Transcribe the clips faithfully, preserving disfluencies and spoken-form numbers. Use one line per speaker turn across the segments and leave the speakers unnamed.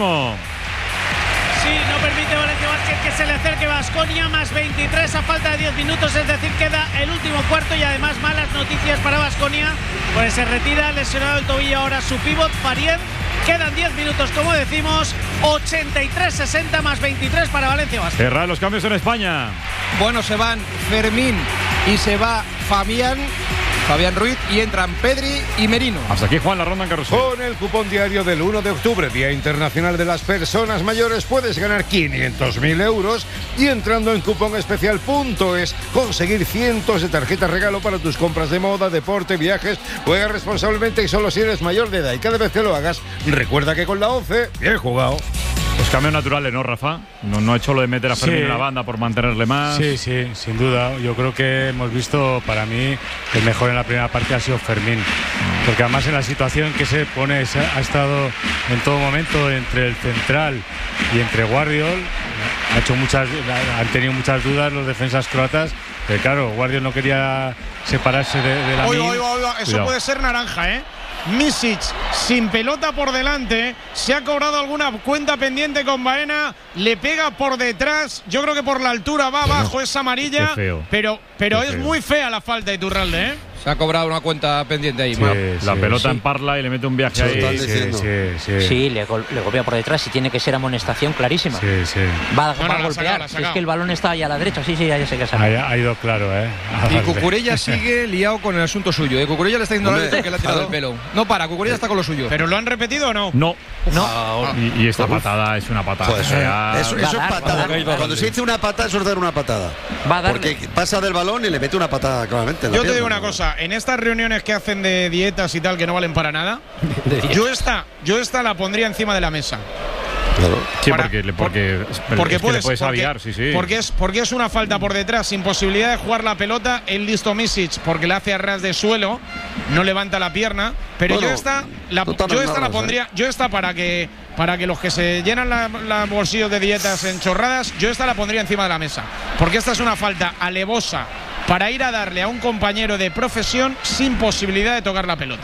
Sí, no permite Valencia Basket que se le acerque Baskonia, más veintitrés a falta de diez minutos, es decir, queda el último cuarto y además malas noticias para Baskonia, pues se retira lesionado el tobillo ahora su pívot Faried. Quedan diez minutos, como decimos, ochenta y tres sesenta más veintitrés para Valencia Basket.
Cerrar los cambios en España.
Bueno, se van Fermín y se va Fabián. Fabián Ruiz y entran Pedri y Merino.
Hasta aquí, Juan, la ronda en carrusel.
Con el cupón diario del uno de octubre, Día Internacional de las Personas Mayores, puedes ganar quinientos mil euros y entrando en cupón especial punto es conseguir cientos de tarjetas regalo para tus compras de moda, deporte, viajes. Juega responsablemente y solo si eres mayor de edad. Y cada vez que lo hagas, recuerda que con la once, bien jugado.
Los cambios naturales, ¿no, Rafa? No, no ha hecho lo de meter a Fermín sí. en la banda por mantenerle más.
Sí, sí, sin duda. Yo creo que hemos visto, para mí, el mejor en la primera parte ha sido Fermín. Porque además en la situación que se pone, ha estado en todo momento entre el central y entre Guardiol. Ha hecho muchas, han tenido muchas dudas los defensas croatas. Pero claro, Guardiol no quería separarse de, de la
oiga, oiga, oiga, eso Cuidado. Puede ser naranja, ¿eh? Misic sin pelota por delante, se ha cobrado alguna cuenta pendiente con Baena, le pega por detrás, yo creo que por la altura va abajo, bueno, es amarilla, pero, pero es feo. Muy fea la falta de Iturralde, ¿eh? Se ha cobrado una cuenta pendiente ahí.
Sí, la sí, pelota sí. en parla y le mete un viaje sí, ahí.
Sí, sí, sí. sí le, gol, le golpea por detrás y tiene que ser amonestación clarísima.
Sí, sí.
Va,
no,
va
no,
a golpear.
Sacado, sacado.
Es que el balón está ahí a la derecha. Sí, sí, ya sé que se ha,
ha ido claro, ¿eh?
Y Cucurella sigue liado con el asunto suyo. De Cucurella le está diciendo al árbitro que le ha tirado el pelo. No para, Cucurella está con lo suyo. ¿Pero lo han repetido o no?
No.
No.
Ah, y, y esta Uf. patada es una patada.
Pues,
sea,
eso, eso es patada. Cuando se dice una patada, eso es dar una patada.
Va a
Porque pasa del balón y le mete una patada claramente.
Yo te digo una cosa. En estas reuniones que hacen de dietas y tal que no valen para nada, yo esta, yo esta la pondría encima de la mesa.
Claro.
Sí, para, porque, porque,
por, porque
es
puedes,
que le puedes
porque,
aviar, sí, sí.
Porque es, porque es una falta por detrás, sin posibilidad de jugar la pelota. El listo Misic, porque le hace a ras de suelo, no levanta la pierna. Pero bueno, yo esta, la, yo esta la pondría, yo esta para que para que los que se llenan la, la bolsillos de dietas en chorradas, yo esta la pondría encima de la mesa. Porque esta es una falta alevosa para ir a darle a un compañero de profesión sin posibilidad de tocar la pelota.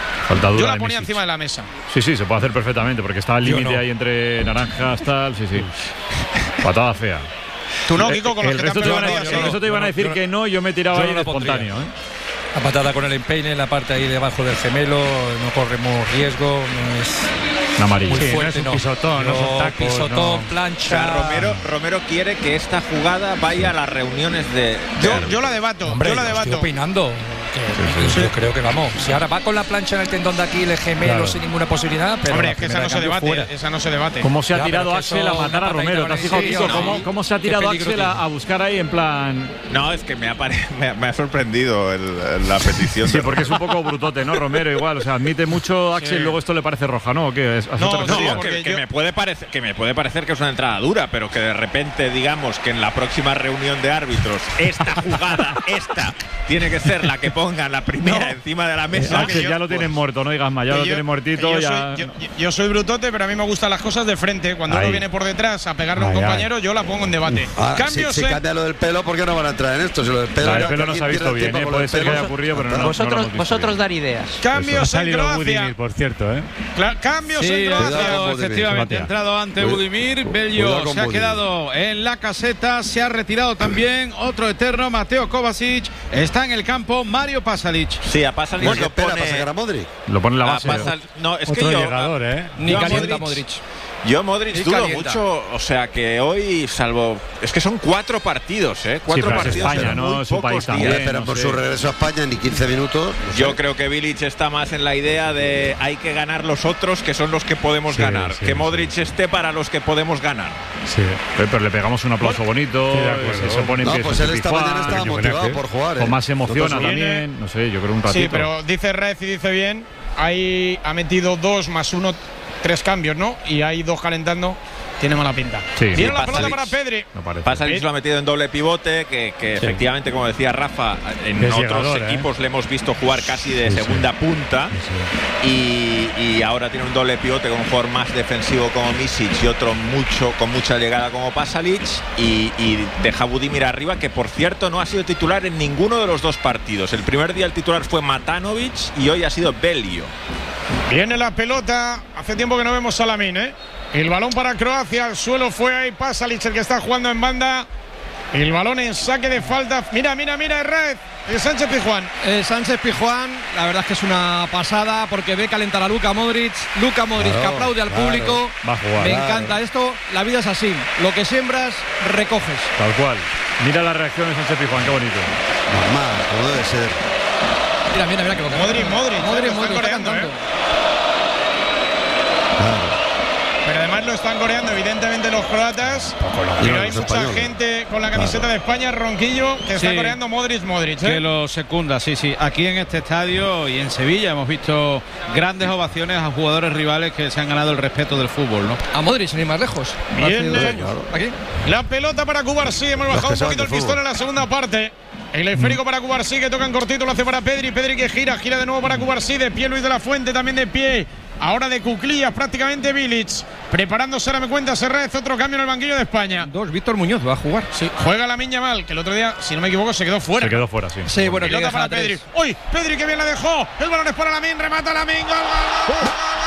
Yo la ponía encima de la mesa.
Sí, sí, se puede hacer perfectamente, porque está al límite no. ahí entre naranjas, tal, sí, sí. Patada fea.
Tú no, Kiko, con
el
los
resto
que
te van a, el resto te iban a decir que no, yo me tiraba ahí de espontáneo, ¿eh?
La patada con el empeine en la parte ahí debajo del gemelo, no corremos riesgo, no es
una amarilla.
Muy
sí,
fuerte,
no es un
no.
pisotón, no, no son tacos,
pisotón,
no.
plancha.
O sea, Romero, Romero quiere que esta jugada vaya a las reuniones de.
Yo, yo la debato,
Hombre,
yo la debato.
Estoy opinando. Que, sí, sí, yo sí. creo que vamos. Si ahora va con la plancha en el tendón de aquí, el gemelo claro. sin ninguna posibilidad. Pero
hombre, es que esa no se debate. Fuera. Esa no se debate.
¿Cómo se ha
ya,
tirado Axel a matar a Romero? ¿Te has fijado, Kiko? ¿Cómo, ¿Cómo se ha tirado Axel a, a buscar ahí en plan.?
No, es que me ha, pare... me ha, me ha sorprendido el, la petición.
Sí, porque es un poco brutote, ¿no? Romero igual. O sea, admite mucho Axel y sí. luego esto le parece roja, ¿no? ¿O qué? ¿A
no, no, que, que, me puede parecer, que me puede parecer que es una entrada dura, pero que de repente digamos que en la próxima reunión de árbitros esta jugada, esta, tiene que ser la que pongan la primera no. encima de la mesa.
Axel, ya lo tienen pues, muerto, no digas más, ya lo yo, tienen muertito.
Yo,
ya...
soy, yo, yo soy brutote, pero a mí me gustan las cosas de frente. Cuando
ahí.
uno viene por detrás a pegarle a un
ay,
compañero,
ay.
yo la pongo en debate.
Ah,
Cambios
si, si
en...
cambia lo del pelo, ¿por qué no van a entrar en esto? Si lo del pelo,
el pelo no se ha visto bien, ¿eh? Puede ser que haya ocurrido, pero no.
Vosotros,
no
vosotros dar ideas.
Cambios en Croacia.
Budimir, por cierto, ¿eh?
Cla Cambios
sí,
en Croacia.
Efectivamente, ha entrado ante Budimir. Bello se ha quedado en la caseta. Se ha retirado también otro eterno, Mateo Kovacic. Está en el campo Mario Pasalic.
Sí, a Pasalic
bueno,
lo
espera
pone...
para sacar a Modric.
Lo pone en la base.
Pasal... No, es
otro
que yo...
llegador, ¿eh?
Ni calienta
Modric. Yo Modric dudo calienta. mucho, o sea que hoy, salvo, es que son cuatro partidos, ¿eh? Cuatro
sí,
partidos
España,
en
¿no?
muy
Su país
días.
también,
pero
no
por
sé.
su regreso a España ni quince minutos. No
Yo
sé.
creo que Bilic está más en la idea de hay que ganar los otros que son los que podemos
sí,
ganar,
sí,
que Modric
sí.
esté para los que podemos ganar.
Sí.
Pero, pero le pegamos un aplauso bonito, se, se pone en
no,
pie.
pues él esta mañana estaba motivado por jugar.
Con
¿eh?
más emociona
Nosotros
también, no sé, yo creo un ratito.
Sí, pero dice Rez y dice bien, ahí ha metido dos más uno, tres cambios, ¿no? Y hay dos calentando. Tiene mala pinta.
Sí,
Viene
sí,
la pelota
Pasalic.
para Pedri.
No parece.
Pasalic lo ha metido en doble pivote, que, que
sí.
efectivamente, como decía Rafa, en
es
otros
llegador,
equipos
¿eh?
le hemos visto jugar casi de
sí,
segunda
sí.
punta.
Sí.
Y, y ahora tiene un doble pivote con un jugador más defensivo como Misic y otro mucho con mucha llegada como Pasalic. Y, y deja Budimir arriba, que por cierto no ha sido titular en ninguno de los dos partidos. El primer día el titular fue Matanovic y hoy ha sido Belio.
Viene la pelota. Hace tiempo que no vemos a Lamine, ¿eh? El balón para Croacia. Al suelo fue ahí Pasalic, el que está jugando en banda. El balón en saque de falta. Mira, mira, mira, Herrera. El Sánchez Pizjuán.
Eh, Sánchez Pizjuán, la verdad es que es una pasada porque ve calentar a Luka Modric. Luka Modric claro, que aplaude al claro. público.
Va a jugar.
Me
Claro.
encanta esto. La vida es así. Lo que siembras, recoges.
Tal cual. Mira la reacción de Sánchez Pizjuán, qué bonito.
Normal, como debe ser.
Mira, mira, mira que boca.
Modric, Modric.
Modric,
Modric,
Modric, está cantando.
¿eh? Claro. Pero además lo están coreando evidentemente los croatas. Pero hay mucha
españoles.
gente con la camiseta claro. de España, Ronquillo, que está
Sí.
coreando Modric, Modric. ¿eh?
Que lo secunda, sí, sí. Aquí en este estadio y en Sevilla hemos visto grandes ovaciones a jugadores rivales que se han ganado el respeto del fútbol, ¿no?
A Modric, sin ir más lejos.
Bien,
Hace
eh.
dos- Aquí.
La pelota para Cubarsí. Hemos
Los
bajado
que
un poquito el
saben de
pistón en
fútbol.
la segunda parte. El esférico para Cubarsí, que toca en cortito, lo hace para Pedri. Pedri que gira, gira de nuevo para Cubarsí. De pie Luis de la Fuente, también de pie. Ahora de cuclillas prácticamente Bilic. Preparándose, ahora me cuenta Serrez, otro cambio en el banquillo de España.
Dos, Víctor Muñoz va a jugar.
Sí, juega la Miña Mal, que el otro día, si no me equivoco, se quedó fuera.
Se quedó fuera, sí.
Sí, bueno,
Pelota
que
para
deja
Pedri.
tres.
¡Uy! Pedri que bien la dejó. El balón es para Lamin, remata Lamin. Gol, gol, gol, gol,